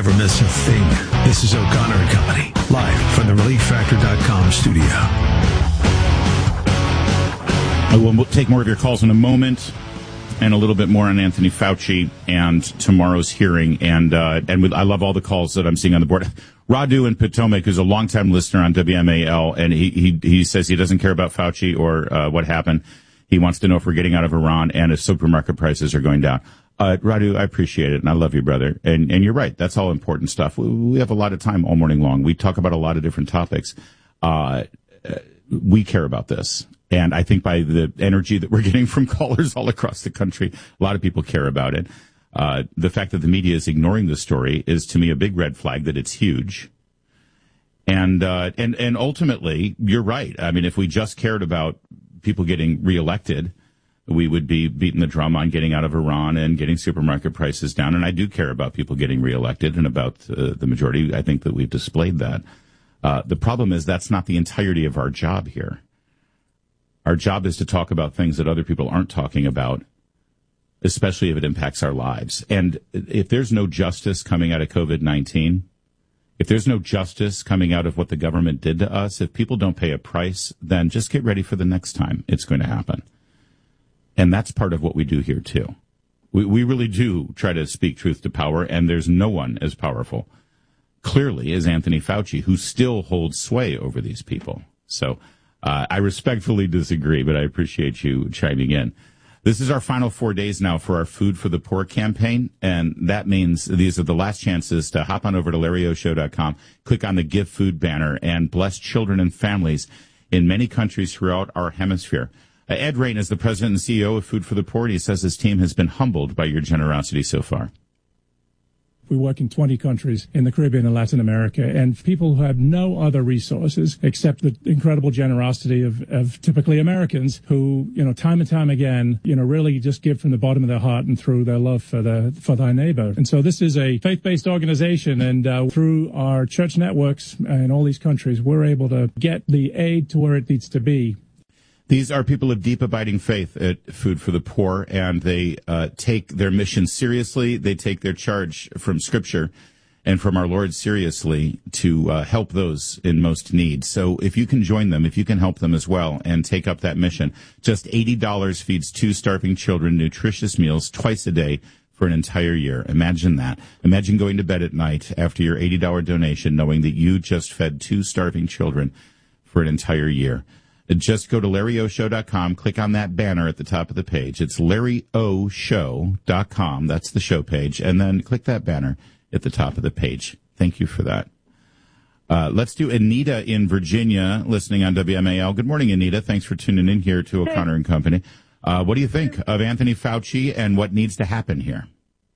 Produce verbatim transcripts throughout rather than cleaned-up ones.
never miss a thing. This is O'Connor and Company, live from the relief factor dot com studio. I will take more of your calls in a moment, and a little bit more on Anthony Fauci and tomorrow's hearing. And uh, and with, I love all the calls that I'm seeing on the board. Radu in Potomac, who's a longtime listener on W M A L, and he he, he says he doesn't care about Fauci or uh, what happened. He wants to know if we're getting out of Iran and if supermarket prices are going down. Uh, Radu, I appreciate it, and I love you, brother. And and you're right. That's all important stuff. We, we have a lot of time all morning long. We talk about a lot of different topics. Uh, we care about this. And I think by the energy that we're getting from callers all across the country, a lot of people care about it. Uh, the fact that the media is ignoring the story is, to me, a big red flag that it's huge. And, uh, and, and ultimately, you're right. I mean, if we just cared about people getting reelected, we would be beating the drum on getting out of Iran and getting supermarket prices down. And I do care about people getting reelected and about uh, the majority. I think that we've displayed that. Uh, the problem is that's not the entirety of our job here. Our job is to talk about things that other people aren't talking about, especially if it impacts our lives. And if there's no justice coming out of COVID nineteen, if there's no justice coming out of what the government did to us, if people don't pay a price, then just get ready for the next time it's going to happen. And that's part of what we do here, too. We, we really do try to speak truth to power, and there's no one as powerful, clearly, as Anthony Fauci, who still holds sway over these people. So uh, I respectfully disagree, but I appreciate you chiming in. This is our final four days now for our Food for the Poor campaign, and that means these are the last chances to hop on over to Larry O Show dot com, click on the Give Food banner, and bless children and families in many countries throughout our hemisphere. Uh, Ed Rain is the president and C E O of Food for the Poor, and he says his team has been humbled by your generosity so far. We work in twenty countries in the Caribbean and Latin America, and people who have no other resources except the incredible generosity of, of typically Americans who, you know, time and time again, you know, really just give from the bottom of their heart and through their love for the for thy neighbor. And so this is a faith-based organization, and uh, through our church networks in all these countries, we're able to get the aid to where it needs to be. These are people of deep, abiding faith at Food for the Poor, and they uh, take their mission seriously. They take their charge from Scripture and from our Lord seriously to uh, help those in most need. So if you can join them, if you can help them as well and take up that mission, just eighty dollars feeds two starving children nutritious meals twice a day for an entire year. Imagine that. Imagine going to bed at night after your eighty dollars donation knowing that you just fed two starving children for an entire year. Just go to Larry O Show dot com, click on that banner at the top of the page. It's Larry O Show dot com. That's the show page. And then click that banner at the top of the page. Thank you for that. Uh, let's do Anita in Virginia, listening on W M A L. Good morning, Anita. Thanks for tuning in here to O'Connor and Company. Uh, what do you think of Anthony Fauci and what needs to happen here?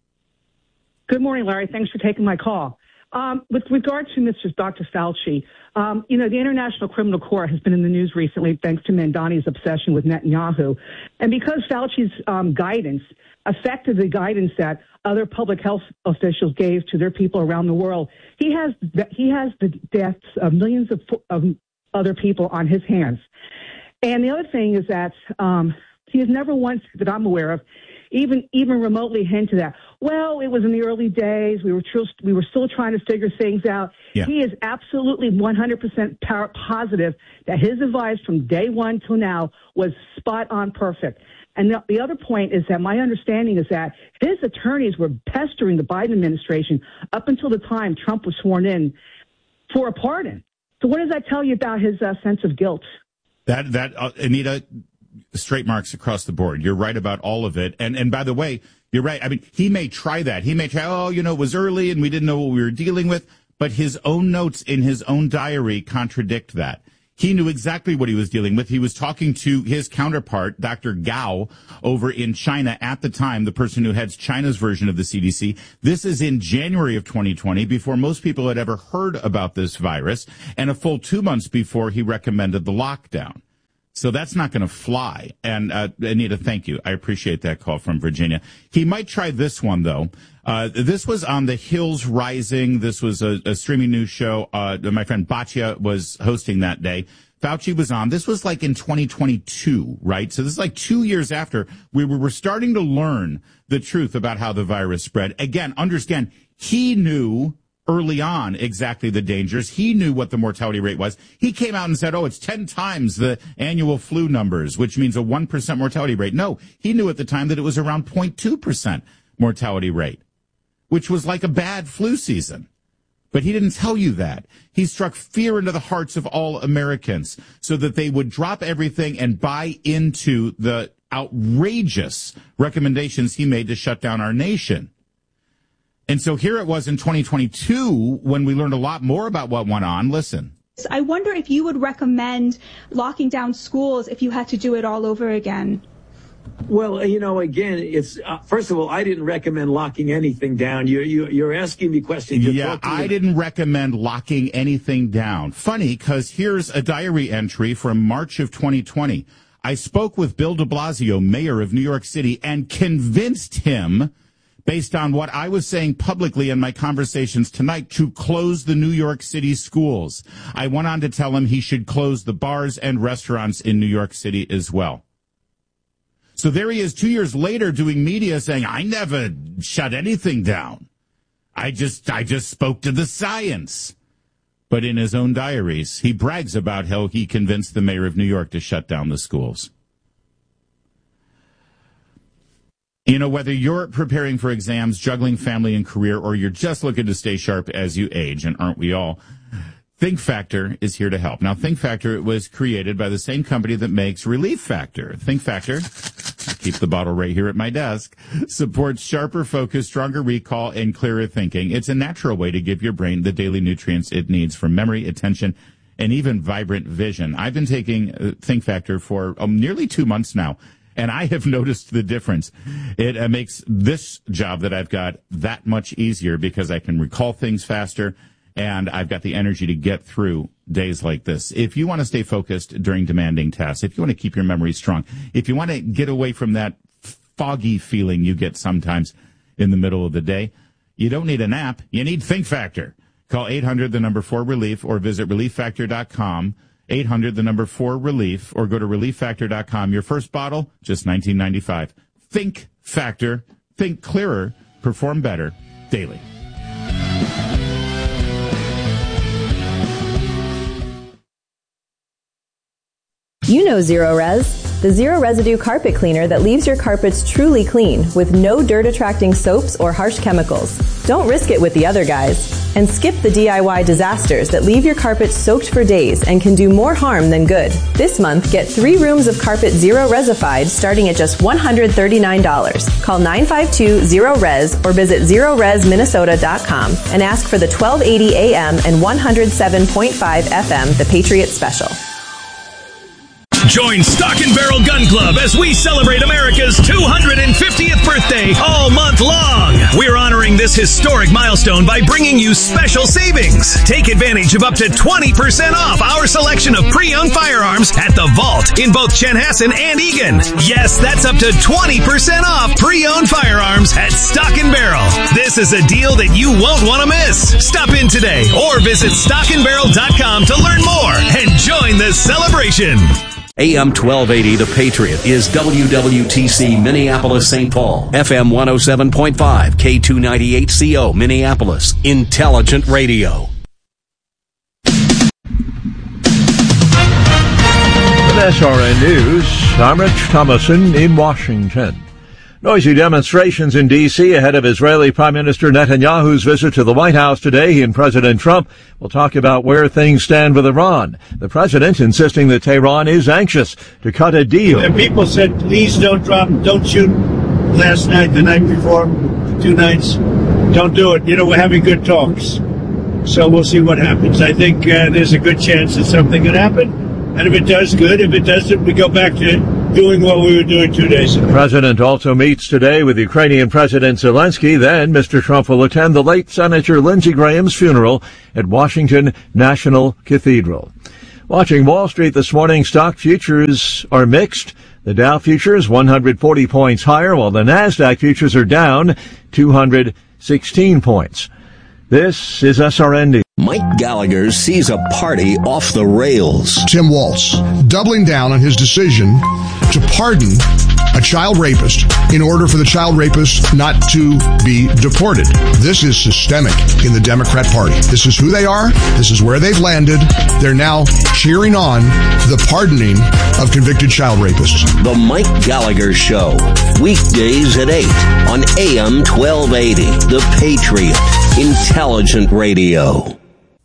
Good morning, Larry. Thanks for taking my call. Um, with regard to Mister Doctor Fauci, um, you know, the International Criminal Court has been in the news recently thanks to Mandani's obsession with Netanyahu. And because Fauci's um, guidance affected the guidance that other public health officials gave to their people around the world, he has he has the deaths of millions of, of other people on his hands. And the other thing is that um, he has never once, that I'm aware of, even even remotely hinted at, well, it was in the early days. We were tr- we were still trying to figure things out. Yeah. He is absolutely one hundred percent power positive that his advice from day one till now was spot on perfect. And the, the other point is that my understanding is that his attorneys were pestering the Biden administration up until the time Trump was sworn in for a pardon. So what does that tell you about his uh, sense of guilt? That, that uh, Anita, straight marks across the board. You're right about all of it. And and by the way, you're right. I mean, he may try that. He may try, oh, you know, it was early and we didn't know what we were dealing with. But his own notes in his own diary contradict that. He knew exactly what he was dealing with. He was talking to his counterpart, Doctor Gao, over in China at the time, the person who heads China's version of the C D C. This is in January of twenty twenty, before most people had ever heard about this virus, and a full two months before he recommended the lockdown. So that's not going to fly. And, uh, Anita, thank you. I appreciate that call from Virginia. He might try this one, though. Uh, this was on the Hills Rising. This was a, a streaming news show. Uh, my friend Batya was hosting that day. Fauci was on. This was like in twenty twenty-two, right? So this is like two years after we were, were starting to learn the truth about how the virus spread. Again, understand, he knew early on exactly the dangers. He knew what the mortality rate was. He came out and said, oh, it's ten times the annual flu numbers, which means a one percent mortality rate. No, he knew at the time that it was around zero point two percent mortality rate, which was like a bad flu season. But he didn't tell you that. He struck fear into the hearts of all Americans so that they would drop everything and buy into the outrageous recommendations he made to shut down our nation. And so here it was in twenty twenty-two when we learned a lot more about what went on. Listen. I wonder if you would recommend locking down schools if you had to do it all over again. Well, you know, again, it's uh, first of all, I didn't recommend locking anything down. You, you, you're asking me questions. You're yeah, I me. didn't recommend locking anything down. Funny, because here's a diary entry from March of twenty twenty. I spoke with Bill de Blasio, mayor of New York City, and convinced him, based on what I was saying publicly in my conversations tonight, to close the New York City schools. I went on to tell him he should close the bars and restaurants in New York City as well. So there he is two years later doing media saying, I never shut anything down. I just, I just spoke to the science. But in his own diaries, he brags about how he convinced the mayor of New York to shut down the schools. You know, whether you're preparing for exams, juggling family and career, or you're just looking to stay sharp as you age, and aren't we all, Think Factor is here to help. Now, Think Factor was created by the same company that makes Relief Factor. Think Factor, I keep the bottle right here at my desk, supports sharper focus, stronger recall, and clearer thinking. It's a natural way to give your brain the daily nutrients it needs for memory, attention, and even vibrant vision. I've been taking Think Factor for um, nearly two months now. And I have noticed the difference. It uh, makes this job that I've got that much easier because I can recall things faster, and I've got the energy to get through days like this. If you want to stay focused during demanding tasks, if you want to keep your memory strong, if you want to get away from that foggy feeling you get sometimes in the middle of the day, you don't need an app. You need Think Factor. Call eight hundred, the number four, relief, or visit relief factor dot com. eight hundred, the number four, relief, or go to relief factor dot com. Your first bottle, just nineteen ninety-five. Think Factor. Think clearer. Perform better. Daily. You know Zero Res, the zero residue carpet cleaner that leaves your carpets truly clean with no dirt-attracting soaps or harsh chemicals. Don't risk it with the other guys. And skip the D I Y disasters that leave your carpet soaked for days and can do more harm than good. This month, get three rooms of carpet Zero Resified starting at just one hundred thirty-nine dollars. Call nine five two, zero res or visit zero res minnesota dot com and ask for the twelve eighty A M and one oh seven point five F M, the Patriot Special. Join Stock and Barrel Gun Club as we celebrate America's two hundred fiftieth birthday all month long. We're honoring this historic milestone by bringing you special savings. Take advantage of up to twenty percent off our selection of pre-owned firearms at the Vault in both Chanhassen and Eagan. Yes, that's up to twenty percent off pre-owned firearms at Stock and Barrel. This is a deal that you won't want to miss. Stop in today or visit stock and barrel dot com to learn more and join the celebration. A M twelve eighty, The Patriot, is W W T C Minneapolis, Saint Paul. F M one oh seven point five, K two ninety-eight C O, Minneapolis. Intelligent radio. With S R N News, I'm Rich Thomason in Washington. Noisy demonstrations in D C ahead of Israeli Prime Minister Netanyahu's visit to the White House today. He and President Trump will talk about where things stand with Iran. The president insisting that Tehran is anxious to cut a deal. And people said, please don't drop, don't shoot last night, the night before, two nights. Don't do it. You know, we're having good talks. So we'll see what happens. I think uh, there's a good chance that something could happen. And if it does, good. If it doesn't, we go back to doing what we were doing two days ago. The president also meets today with Ukrainian President Zelensky. Then Mister Trump will attend the late Senator Lindsey Graham's funeral at Washington National Cathedral. Watching Wall Street this morning, stock futures are mixed. The Dow futures one hundred forty points higher, while the NASDAQ futures are down two hundred sixteen points. This is S R N D. Mike Gallagher sees a party off the rails. Tim Walz doubling down on his decision to pardon a child rapist in order for the child rapist not to be deported. This is systemic in the Democrat Party. This is who they are. This is where they've landed. They're now cheering on the pardoning of convicted child rapists. The Mike Gallagher Show, weekdays at eight on A M twelve eighty, The Patriot, Intelligent Radio.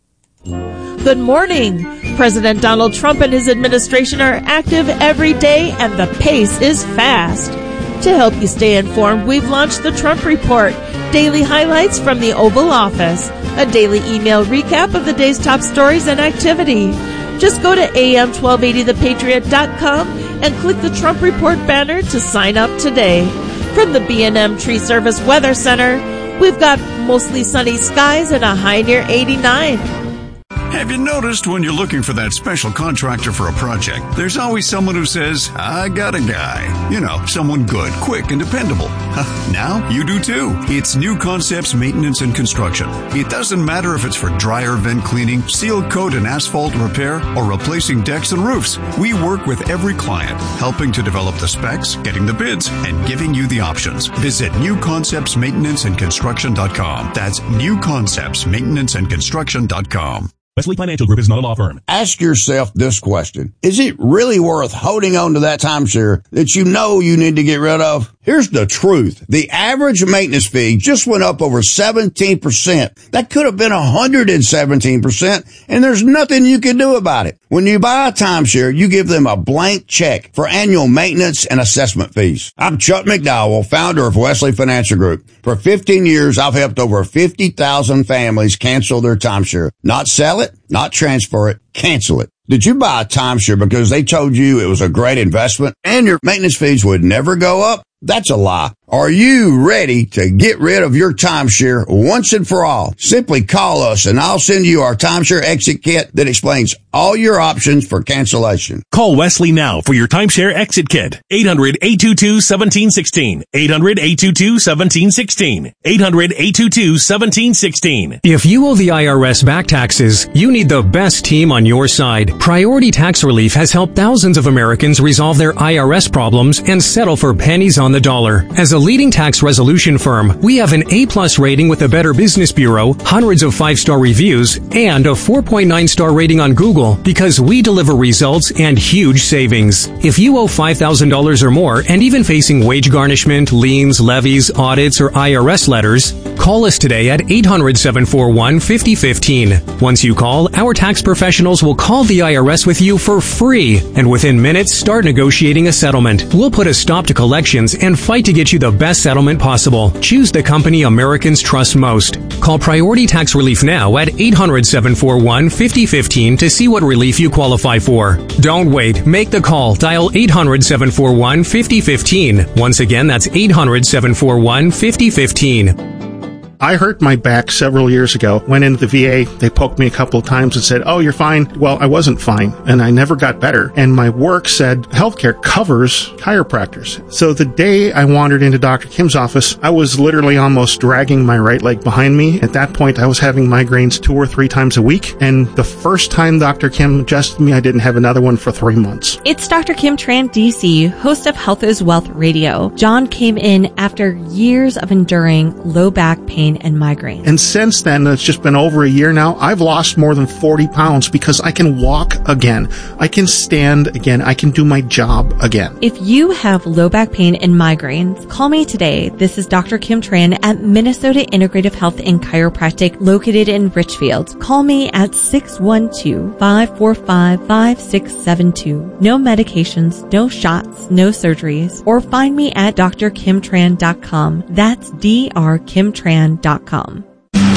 Good morning. President Donald Trump and his administration are active every day, and the pace is fast. To help you stay informed, we've launched the Trump Report, daily highlights from the Oval Office, a daily email recap of the day's top stories and activity. Just go to A M twelve eighty the patriot dot com and click the Trump Report banner to sign up today. From the B and M Tree Service Weather Center, we've got mostly sunny skies and a high near eighty-nine. Have you noticed when you're looking for that special contractor for a project, there's always someone who says, I got a guy. You know, someone good, quick, and dependable. Now you do too. It's New Concepts Maintenance and Construction. It doesn't matter if it's for dryer vent cleaning, seal coat and asphalt repair, or replacing decks and roofs. We work with every client, helping to develop the specs, getting the bids, and giving you the options. Visit new concepts maintenance and construction dot com. That's new concepts maintenance and construction dot com. Wesley Financial Group is not a law firm. Ask yourself this question. Is it really worth holding on to that timeshare that you know you need to get rid of? Here's the truth. The average maintenance fee just went up over seventeen percent. That could have been one hundred seventeen percent, and there's nothing you can do about it. When you buy a timeshare, you give them a blank check for annual maintenance and assessment fees. I'm Chuck McDowell, founder of Wesley Financial Group. For fifteen years, I've helped over fifty thousand families cancel their timeshare. Not sell it, not transfer it, cancel it. Did you buy a timeshare because they told you it was a great investment and your maintenance fees would never go up? That's a lie. Are you ready to get rid of your timeshare once and for all? Simply call us and I'll send you our timeshare exit kit that explains all your options for cancellation. Call Wesley now for your timeshare exit kit. eight hundred, eight two two, one seven one six. eight hundred, eight two two, one seven one six. eight hundred, eight two two, one seven one six. If you owe the I R S back taxes, you need the best team on your side. Priority Tax Relief has helped thousands of Americans resolve their I R S problems and settle for pennies on the dollar. As a leading tax resolution firm, we have an A-plus rating with the Better Business Bureau, hundreds of five-star reviews, and a four point nine star rating on Google because we deliver results and huge savings. If you owe five thousand dollars or more and even facing wage garnishment, liens, levies, audits, or I R S letters, call us today at eight hundred, seven four one, five oh one five. Once you call, our tax professionals will call the I R S with you for free, and within minutes, start negotiating a settlement. We'll put a stop to collections and fight to get you the best settlement possible. Choose the company Americans trust most. Call Priority Tax Relief now at eight hundred, seven four one, five oh one five to see what relief you qualify for. Don't wait. Make the call. Dial eight hundred, seven four one, five oh one five. Once again, that's eight hundred, seven four one, five oh one five. I hurt my back several years ago. Went into the V A. They poked me a couple of times and said, oh, you're fine. Well, I wasn't fine, and I never got better. And my work said healthcare covers chiropractors. So the day I wandered into Doctor Kim's office, I was literally almost dragging my right leg behind me. At that point, I was having migraines two or three times a week. And the first time Doctor Kim adjusted me, I didn't have another one for three months. It's Doctor Kim Tran, D C, host of Health is Wealth Radio. John came in after years of enduring low back pain and migraine. And since then, it's just been over a year now, I've lost more than forty pounds because I can walk again. I can stand again. I can do my job again. If you have low back pain and migraines, call me today. This is Doctor Kim Tran at Minnesota Integrative Health and Chiropractic located in Richfield. Call me at six one two, five four five, five six seven two. No medications, no shots, no surgeries. Or find me at d r kim tran dot com. That's d r kim tran dot com.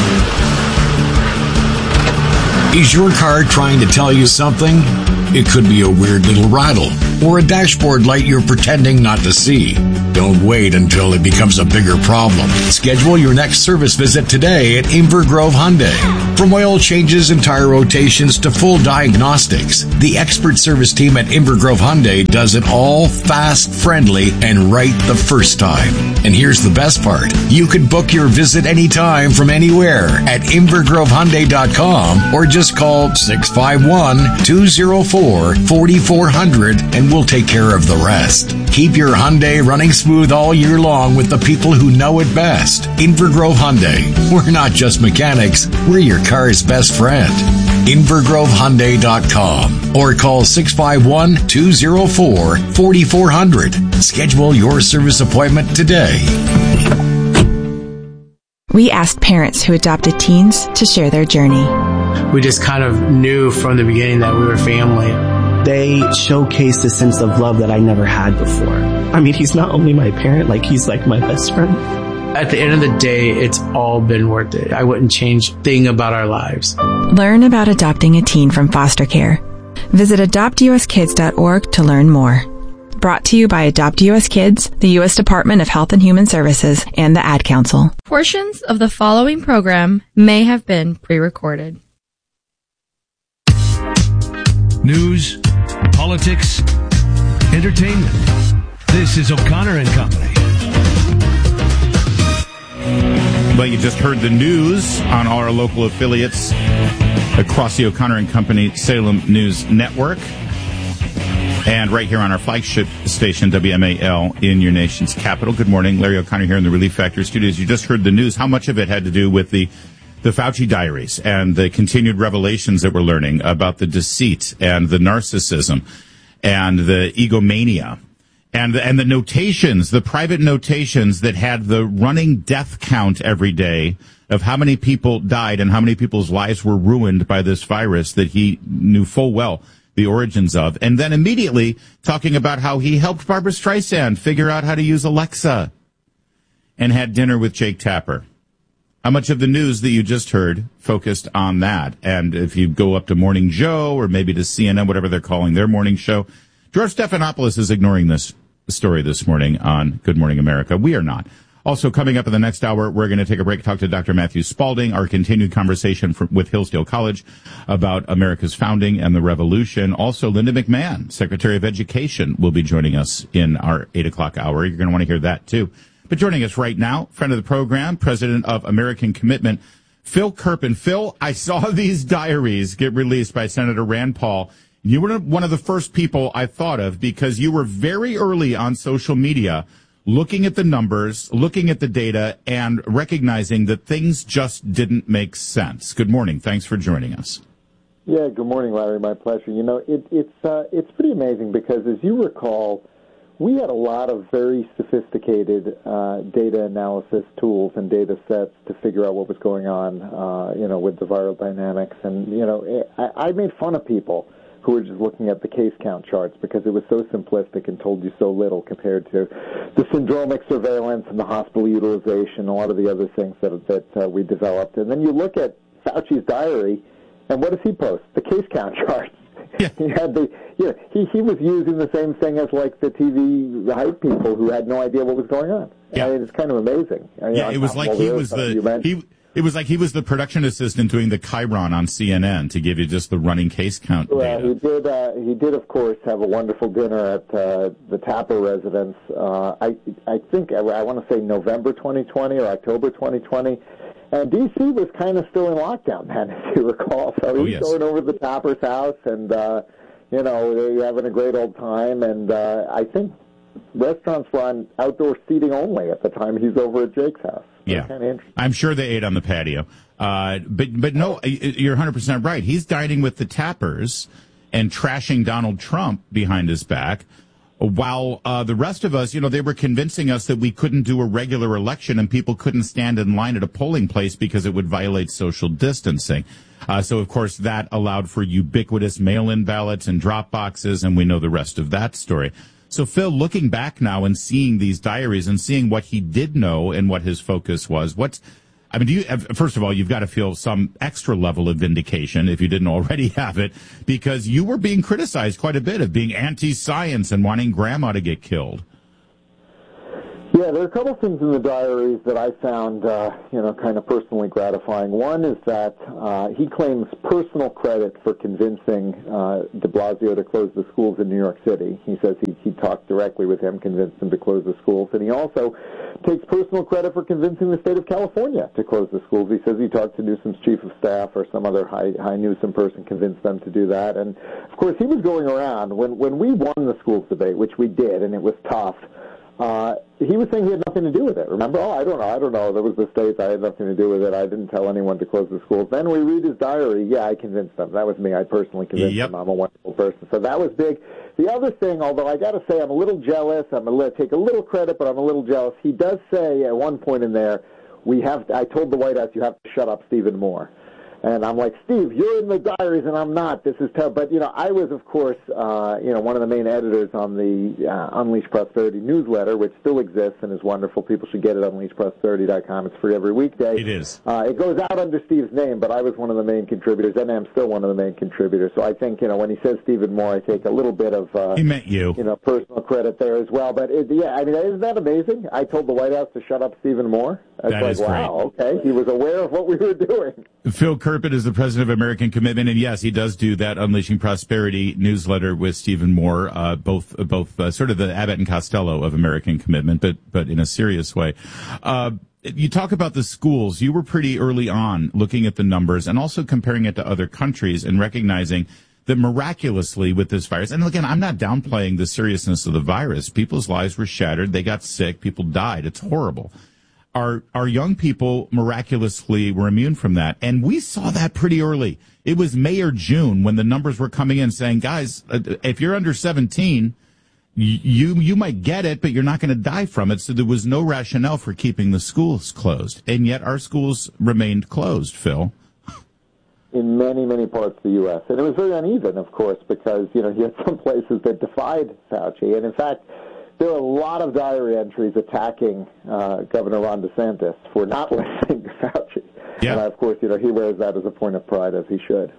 Is your car trying to tell you something? It could be a weird little rattle or a dashboard light you're pretending not to see. Don't wait until it becomes a bigger problem. Schedule your next service visit today at Inver Grove Hyundai. From oil changes and tire rotations to full diagnostics, the expert service team at Inver Grove Hyundai does it all fast, friendly, and right the first time. And here's the best part. You can book your visit anytime from anywhere at inver grove hyundai dot com or just call six five one, two oh four, four four zero zero and and we'll take care of the rest. Keep your Hyundai running smooth all year long with the people who know it best. Invergrove Hyundai. We're not just mechanics, we're your car's best friend. Invergrove Hyundai dot com or call six five one, two oh four, four four zero zero. Schedule your service appointment today. We asked parents who adopted teens to share their journey. We just kind of knew from the beginning that we were family. They showcased a sense of love that I never had before. I mean, he's not only my parent, like he's like my best friend. At the end of the day, it's all been worth it. I wouldn't change a thing about our lives. Learn about adopting a teen from foster care. Visit adopt u s kids dot org to learn more. Brought to you by Adopt U S Kids, the U S Department of Health and Human Services, and the Ad Council. Portions of the following program may have been pre-recorded. News, politics, entertainment. This is O'Connor and Company. Well, you just heard the news on our local affiliates across the O'Connor and Company Salem News Network. And right here on our flagship station, W M A L, in your nation's capital. Good morning. Larry O'Connor here in the Relief Factor studios. You just heard the news. How much of it had to do with the the Fauci diaries and the continued revelations that we're learning about the deceit and the narcissism and the egomania and the, and the notations, the private notations that had the running death count every day of how many people died and how many people's lives were ruined by this virus that he knew full well the origins of, and then immediately talking about how he helped Barbra Streisand figure out how to use Alexa and had dinner with Jake Tapper. How much of the news that you just heard focused on that? And if you go up to Morning Joe or maybe to C N N, whatever they're calling their morning show, George Stephanopoulos is ignoring this story this morning on Good Morning America. We are not. Also, coming up in the next hour, we're going to take a break, talk to Doctor Matthew Spalding, our continued conversation for, with Hillsdale College about America's founding and the revolution. Also, Linda McMahon, Secretary of Education, will be joining us in our eight o'clock hour. You're going to want to hear that, too. But joining us right now, friend of the program, President of American Commitment, Phil Kerpen. Phil, I saw these diaries get released by Senator Rand Paul. You were one of the first people I thought of because you were very early on social media looking at the numbers, looking at the data, and recognizing that things just didn't make sense. Good morning. Thanks for joining us. Yeah, good morning, Larry. My pleasure. You know, it, it's uh, it's pretty amazing because, as you recall, we had a lot of very sophisticated uh, data analysis tools and data sets to figure out what was going on, uh, you know, with the viral dynamics. And, you know, I, I made fun of people who were just looking at the case count charts because it was so simplistic and told you so little compared to the syndromic surveillance and the hospital utilization, a lot of the other things that that uh, we developed. And then you look at Fauci's diary, and what does he post? The case count charts. Yeah. He had the, you know, he he was using the same thing as like the T V hype people who had no idea what was going on. Yeah, I mean, it's kind of amazing. I mean, yeah, it was like he was the he. It was like he was the production assistant doing the Chiron on C N N to give you just the running case count well, data. He did, uh, he did, of course, have a wonderful dinner at uh, the Tapper residence. Uh, I, I think, I, I want to say November twenty twenty or October twenty twenty. And D C was kind of still in lockdown then, if you recall. So oh, he's yes. going over to the Tapper's house and, uh, you know, they're having a great old time. And uh, I think restaurants were on outdoor seating only at the time he's over at Jake's house. Yeah, I'm sure they ate on the patio. Uh, but but no, you're one hundred percent right. He's dining with the Tappers and trashing Donald Trump behind his back, while uh, the rest of us, you know, they were convincing us that we couldn't do a regular election and people couldn't stand in line at a polling place because it would violate social distancing. Uh, so, of course, that allowed for ubiquitous mail-in ballots and drop boxes, and we know the rest of that story. So, Phil, looking back now and seeing these diaries and seeing what he did know and what his focus was, what's, I mean, do you, first of all, you've got to feel some extra level of vindication if you didn't already have it, because you were being criticized quite a bit of being anti-science and wanting grandma to get killed. Yeah, there are a couple things in the diaries that I found, uh, you know, kind of personally gratifying. One is that uh, he claims personal credit for convincing uh, de Blasio to close the schools in New York City. He says he, he talked directly with him, convinced him to close the schools. And he also takes personal credit for convincing the state of California to close the schools. He says he talked to Newsom's chief of staff or some other high, high Newsom person, convinced them to do that. And, of course, he was going around. When, when we won the schools debate, which we did, and it was tough, Uh, he was saying he had nothing to do with it. Remember? Oh, I don't know. I don't know. There was the states. I had nothing to do with it. I didn't tell anyone to close the schools. Then we read his diary. Yeah, I convinced them. That was me. I personally convinced yep. them. I'm a wonderful person. So that was big. The other thing, although I got to say I'm a little jealous. I'm going to take a little credit, but I'm a little jealous. He does say at one point in there, we have. I told the White House you have to shut up Stephen Moore. And I'm like, Steve, you're in the diaries, and I'm not. This is terrible. But, you know, I was, of course, uh, you know, one of the main editors on the uh, Unleash Prosperity newsletter, which still exists and is wonderful. People should get it at unleash prosperity dot com. It's free every weekday. It is. Uh, it goes out under Steve's name, but I was one of the main contributors, and I'm still one of the main contributors. So I think, you know, when he says Stephen Moore, I take a little bit of, uh, he meant you. you know, personal credit there as well. But, it, yeah, I mean, isn't that amazing? I told the White House to shut up Stephen Moore. I was that like, is wow, great. okay. He was aware of what we were doing. Phil Kerpen is the president of American Commitment, and yes, he does do that Unleashing Prosperity newsletter with Stephen Moore, uh, both both uh, sort of the Abbott and Costello of American Commitment, but but in a serious way. Uh, you talk about the schools. You were pretty early on looking at the numbers and also comparing it to other countries and recognizing that miraculously with this virus, and again, I'm not downplaying the seriousness of the virus. People's lives were shattered. They got sick. People died. It's horrible. Our, our young people miraculously were immune from that. And we saw that pretty early. It was May or June when the numbers were coming in saying, guys, if you're under seventeen, you, you might get it, but you're not going to die from it. So there was no rationale for keeping the schools closed. And yet our schools remained closed, Phil. In many, many parts of the U S And it was very uneven, of course, because, you know, you had some places that defied Fauci. And in fact, there are a lot of diary entries attacking uh, Governor Ron DeSantis for not listening to Fauci. Yeah. And, of course, you know, he wears that as a point of pride, as he should.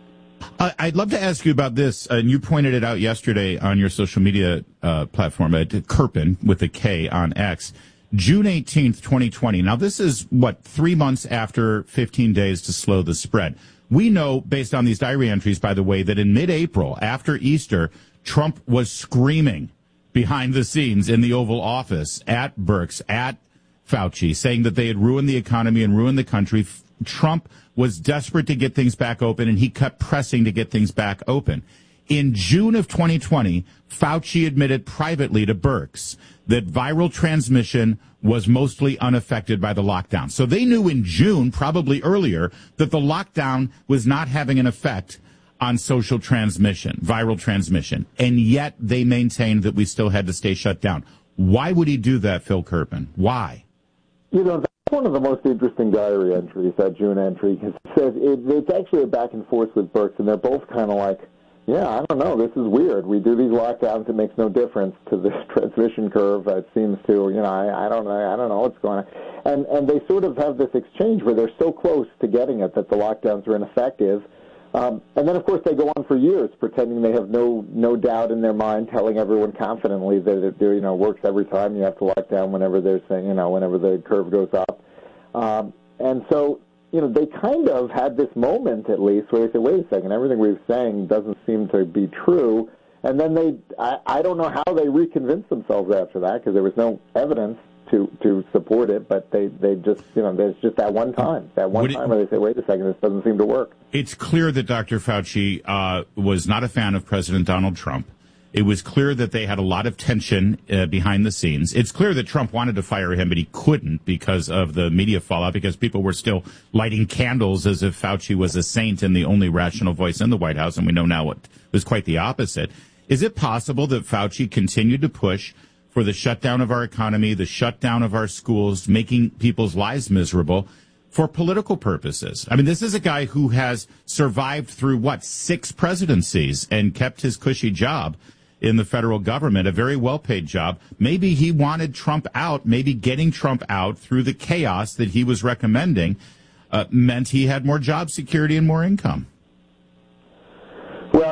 Uh, I'd love to ask you about this, uh, and you pointed it out yesterday on your social media uh, platform, at Kerpen with a K on X, June eighteenth, twenty twenty. Now, this is, what, three months after fifteen days to slow the spread. We know, based on these diary entries, by the way, that in mid-April, after Easter, Trump was screaming behind the scenes in the Oval Office at Birx, at Fauci, saying that they had ruined the economy and ruined the country. Trump was desperate to get things back open, and he kept pressing to get things back open. In June of twenty twenty, Fauci admitted privately to Birx that viral transmission was mostly unaffected by the lockdown. So they knew in June, probably earlier, that the lockdown was not having an effect on social transmission, viral transmission, and yet they maintained that we still had to stay shut down. Why would he do that, Phil Kerpen? Why? You know, that's one of the most interesting diary entries, that June entry, because it says it, it's actually a back and forth with Birx, and they're both kind of like, yeah, I don't know, this is weird. We do these lockdowns, it makes no difference to this transmission curve. It seems to, you know, I, I don't know, I don't know what's going on. And and they sort of have this exchange where they're so close to getting it that the lockdowns are ineffective. Um, and then, of course, they go on for years pretending they have no no doubt in their mind, telling everyone confidently that it you know works every time. You have to lock down whenever there's you know whenever the curve goes up. Um, and so you know they kind of had this moment at least where they say, wait a second, everything we've saying doesn't seem to be true. And then they I, I don't know how they reconvinced themselves after that because there was no evidence to to support it, but they, they just, you know, there's just that one time, that one time where they say, wait a second, this doesn't seem to work. It's clear that Doctor Fauci uh, was not a fan of President Donald Trump. It was clear that they had a lot of tension uh, behind the scenes. It's clear that Trump wanted to fire him, but he couldn't because of the media fallout, because people were still lighting candles as if Fauci was a saint and the only rational voice in the White House, and we know now it was quite the opposite. Is it possible that Fauci continued to push for the shutdown of our economy, the shutdown of our schools, making people's lives miserable for political purposes? I mean, this is a guy who has survived through, what, six presidencies and kept his cushy job in the federal government, a very well-paid job. Maybe he wanted Trump out. Maybe getting Trump out through the chaos that he was recommending uh, meant he had more job security and more income. Well,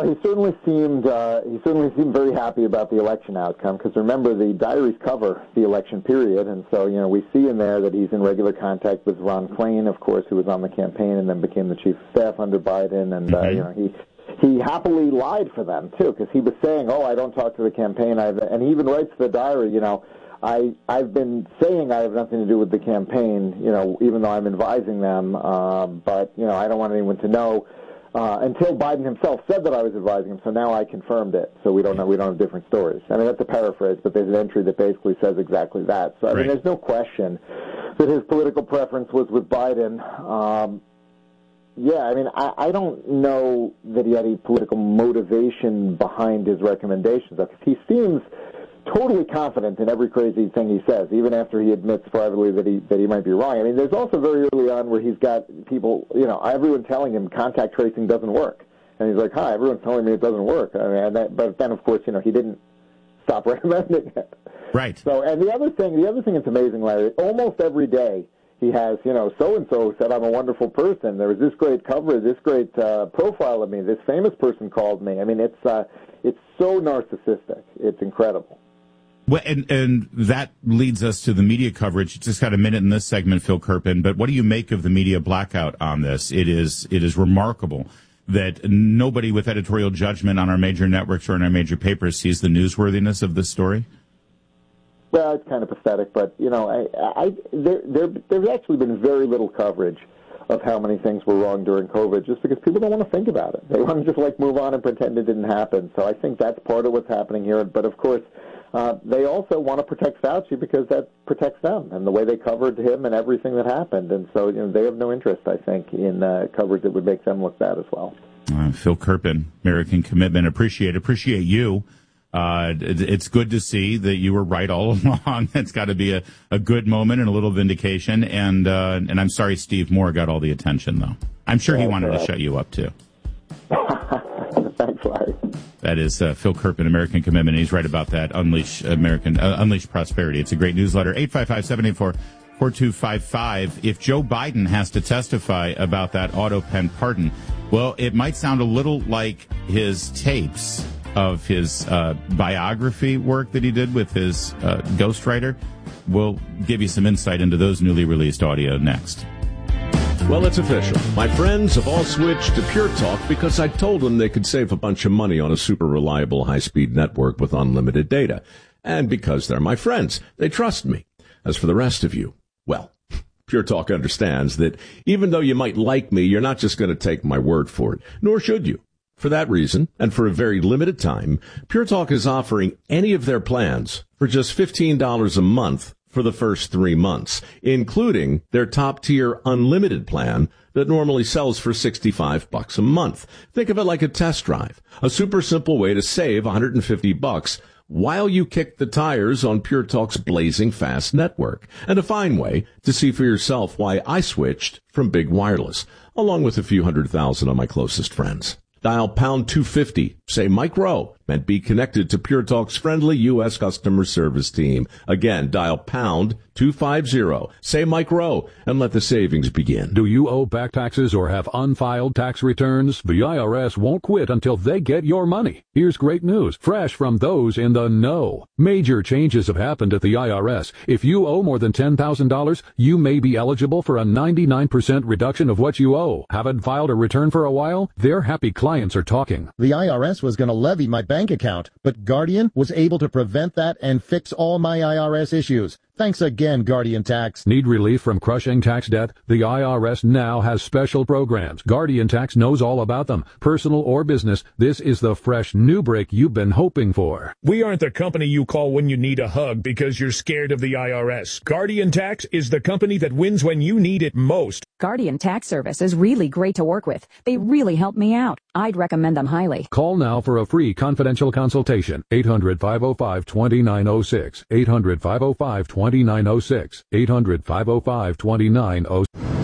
Well, he certainly seemed uh, he certainly seemed very happy about the election outcome, because remember, the diaries cover the election period, and so you know we see in there that he's in regular contact with Ron Klain, of course, who was on the campaign and then became the chief of staff under Biden, and mm-hmm. uh, you know he. He happily lied for them, too, because he was saying, oh, I don't talk to the campaign. I've, and he even writes to the diary, you know, I, I've been saying I have nothing to do with the campaign, you know, even though I'm advising them, uh, but, you know, I don't want anyone to know uh, until Biden himself said that I was advising him, so now I confirmed it, so we don't know, we don't have different stories. I mean, that's a paraphrase, but there's an entry that basically says exactly that. So, I right. mean, there's no question that his political preference was with Biden. Um Yeah, I mean, I, I don't know that he had any political motivation behind his recommendations, because he seems totally confident in every crazy thing he says, even after he admits privately that he that he might be wrong. I mean, there's also very early on where he's got people, you know, everyone telling him contact tracing doesn't work, and he's like, "Hi, everyone's telling me it doesn't work." I mean, and that, but then, of course, you know, he didn't stop recommending it. Right. So, and the other thing, the other thing that's amazing, Larry, almost every day, he has, you know, so-and-so said I'm a wonderful person. There was this great cover, this great uh, profile of me. This famous person called me. I mean, it's uh, it's so narcissistic. It's incredible. Well, and, and that leads us to the media coverage. Just got a minute in this segment, Phil Kerpen, but what do you make of the media blackout on this? It is it is remarkable that nobody with editorial judgment on our major networks or in our major papers sees the newsworthiness of this story. Well, it's kind of pathetic, but, you know, I, I, there, there, there's actually been very little coverage of how many things were wrong during COVID, just because people don't want to think about it. They want to just, like, move on and pretend it didn't happen. So I think that's part of what's happening here. But, of course, uh, they also want to protect Fauci because that protects them and the way they covered him and everything that happened. And so, you know, they have no interest, I think, in uh, coverage that would make them look bad as well. Uh, Phil Kerpen, American Commitment. Appreciate appreciate you. Uh, it's good to see that you were right all along. It's got to be a, a good moment and a little vindication. And uh, and I'm sorry Steve Moore got all the attention, though. I'm sure he wanted to shut you up, too. Thanks, Larry. That is uh, Phil Kerpen, American Commitment. He's right about that. Unleash American, uh, Unleash Prosperity. It's a great newsletter. eight five five, seven eight four, four two five five. If Joe Biden has to testify about that auto pen pardon, well, it might sound a little like his tapes of his uh, biography work that he did with his uh, ghostwriter. We'll give you some insight into those newly released audio next. Well, it's official. My friends have all switched to Pure Talk because I told them they could save a bunch of money on a super reliable high-speed network with unlimited data. And because they're my friends, they trust me. As for the rest of you, well, Pure Talk understands that even though you might like me, you're not just going to take my word for it, nor should you. For that reason, and for a very limited time, Pure Talk is offering any of their plans for just fifteen dollars a month for the first three months, including their top-tier unlimited plan that normally sells for sixty-five bucks a month. Think of it like a test drive, a super simple way to save one hundred fifty bucks while you kick the tires on Pure Talk's blazing fast network, and a fine way to see for yourself why I switched from Big Wireless, along with a few hundred thousand of my closest friends. Dial pound two fifty, say Mike Rowe, and be connected to Pure Talk's friendly U S customer service team. Again, dial pound two fifty, say Mike Rowe, and let the savings begin. Do you owe back taxes or have unfiled tax returns? The I R S won't quit until they get your money. Here's great news, fresh from those in the know. Major changes have happened at the I R S. If you owe more than ten thousand dollars, you may be eligible for a ninety-nine percent reduction of what you owe. Haven't filed a return for a while? Their happy clients are talking. The I R S was going to levy my bank account, but Guardian was able to prevent that and fix all my I R S issues. Thanks again, Guardian Tax. Need relief from crushing tax debt? The I R S now has special programs. Guardian Tax knows all about them. Personal or business, this is the fresh new break you've been hoping for. We aren't the company you call when you need a hug because you're scared of the I R S. Guardian Tax is the company that wins when you need it most. Guardian Tax Service is really great to work with. They really help me out. I'd recommend them highly. Call now for a free confidential consultation. eight hundred, five oh five, two nine oh six. eight hundred, five oh five, two nine oh six. eight hundred, five oh five, two nine oh six.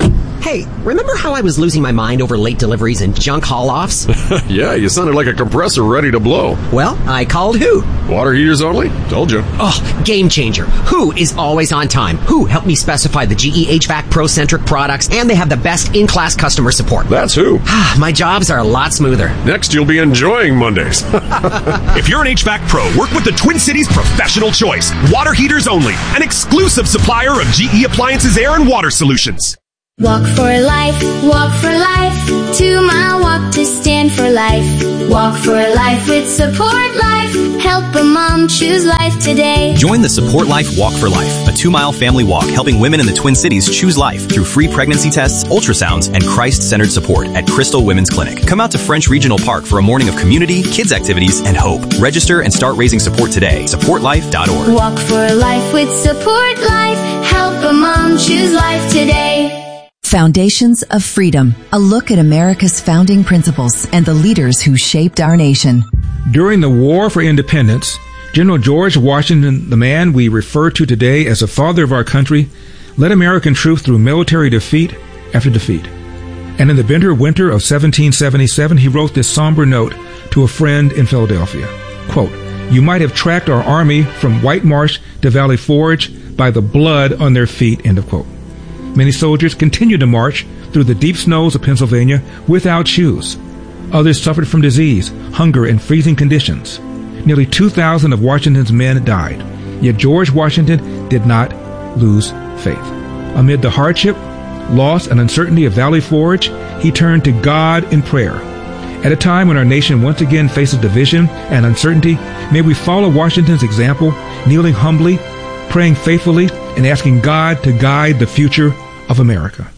Hey, remember how I was losing my mind over late deliveries and junk haul-offs? Yeah, you sounded like a compressor ready to blow. Well, I called who? Water heaters only? Told you. Oh, game changer. Who is always on time? Who helped me specify the G E H V A C Pro-centric products, and they have the best in-class customer support. That's who. My jobs are a lot smoother. Next, you'll be enjoying Mondays. If you're an H V A C Pro, work with the Twin Cities Professional Choice. Water heaters only. An exclusive supplier of G E Appliances Air and Water Solutions. Walk for life, walk for life. Two mile walk to stand for life. Walk for life with Support Life. Help a mom choose life today. Join the Support Life Walk for Life, a two-mile family walk helping women in the Twin Cities choose life through free pregnancy tests, ultrasounds, and Christ-centered support at Crystal Women's Clinic. Come out to French Regional Park for a morning of community, kids activities, and hope. Register and start raising support today. support life dot org. Walk for life with Support Life. Help a mom choose life today. Foundations of Freedom, a look at America's founding principles and the leaders who shaped our nation. During the War for Independence, General George Washington, the man we refer to today as the father of our country, led American troops through military defeat after defeat. And in the bitter winter of seventeen seventy-seven, he wrote this somber note to a friend in Philadelphia. Quote, "You might have tracked our army from White Marsh to Valley Forge by the blood on their feet," end of quote. Many soldiers continued to march through the deep snows of Pennsylvania without shoes. Others suffered from disease, hunger, and freezing conditions. Nearly two thousand of Washington's men died. Yet George Washington did not lose faith. Amid the hardship, loss, and uncertainty of Valley Forge, he turned to God in prayer. At a time when our nation once again faces division and uncertainty, may we follow Washington's example, kneeling humbly, praying faithfully, and asking God to guide the future of America.